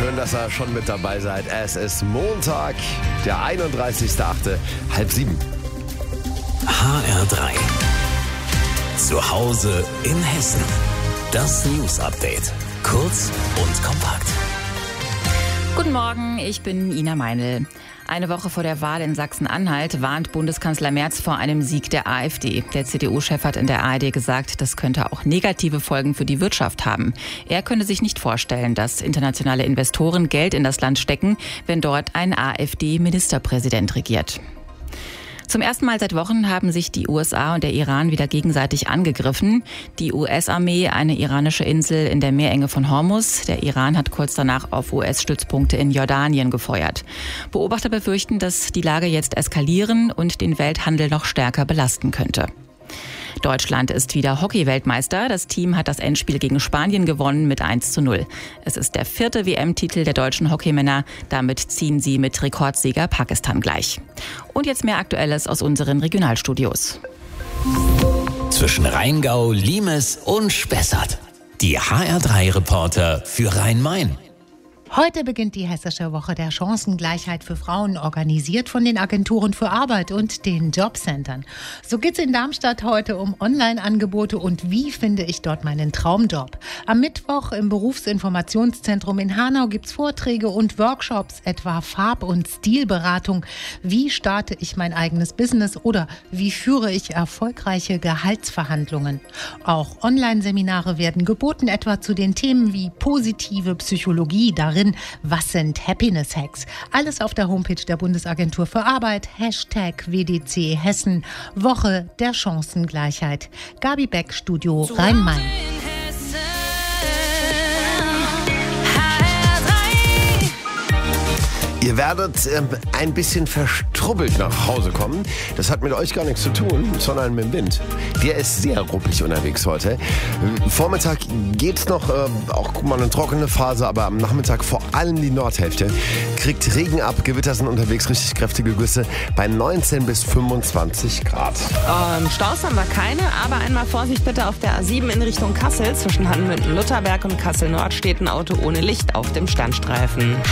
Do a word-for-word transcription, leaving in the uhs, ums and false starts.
Schön, dass ihr schon mit dabei seid. Es ist Montag, der einunddreißigster achte halb sieben. H R drei. Zu Hause in Hessen. Das News Update. Kurz und kompakt. Guten Morgen, ich bin Ina Meinl. Eine Woche vor der Wahl in Sachsen-Anhalt warnt Bundeskanzler Merz vor einem Sieg der AfD. Der C D U-Chef hat in der A R D gesagt, das könnte auch negative Folgen für die Wirtschaft haben. Er könne sich nicht vorstellen, dass internationale Investoren Geld in das Land stecken, wenn dort ein AfD-Ministerpräsident regiert. Zum ersten Mal seit Wochen haben sich die U S A und der Iran wieder gegenseitig angegriffen. Die U S-Armee eine iranische Insel in der Meerenge von Hormuz. Der Iran hat kurz danach auf U S-Stützpunkte in Jordanien gefeuert. Beobachter befürchten, dass die Lage jetzt eskalieren und den Welthandel noch stärker belasten könnte. Deutschland ist wieder Hockey-Weltmeister. Das Team hat das Endspiel gegen Spanien gewonnen mit eins zu null. Es ist der vierte W M-Titel der deutschen Hockeymänner. Damit ziehen sie mit Rekordsieger Pakistan gleich. Und jetzt mehr Aktuelles aus unseren Regionalstudios. Zwischen Rheingau, Limes und Spessart. Die H R drei Reporter für Rhein-Main. Heute beginnt die Hessische Woche der Chancengleichheit für Frauen, organisiert von den Agenturen für Arbeit und den Jobcentern. So geht es in Darmstadt heute um Online-Angebote und wie finde ich dort meinen Traumjob. Am Mittwoch im Berufsinformationszentrum in Hanau gibt es Vorträge und Workshops, etwa Farb- und Stilberatung. Wie starte ich mein eigenes Business oder wie führe ich erfolgreiche Gehaltsverhandlungen? Auch Online-Seminare werden geboten, etwa zu den Themen wie positive Psychologie, darin was sind Happiness-Hacks? Alles auf der Homepage der Bundesagentur für Arbeit, Hashtag W D C Hessen, Woche der Chancengleichheit. Gabi Beck, Studio Rhein-Main. Ihr werdet äh, ein bisschen verstrubbelt nach Hause kommen. Das hat mit euch gar nichts zu tun, sondern mit dem Wind. Der ist sehr ruppig unterwegs heute. Vormittag geht's noch, äh, auch mal eine trockene Phase, aber am Nachmittag vor allem die Nordhälfte kriegt Regen ab. Gewitter sind unterwegs, richtig kräftige Güsse bei neunzehn bis fünfundzwanzig Grad. Ähm, Staus haben wir keine, aber einmal Vorsicht bitte auf der A sieben in Richtung Kassel. Zwischen Hanmünden-Lutherberg und Kassel-Nord steht ein Auto ohne Licht auf dem Standstreifen.